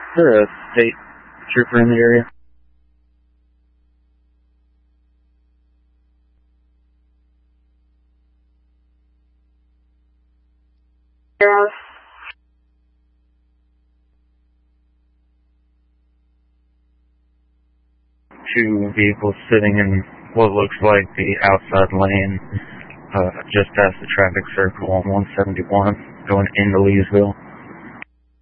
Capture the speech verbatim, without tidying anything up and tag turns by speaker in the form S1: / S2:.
S1: there a state trooper in the area?
S2: Yeah.
S1: Two vehicles sitting in what looks like the outside lane, uh, just past the traffic circle on one seventy-one, going into Leesville.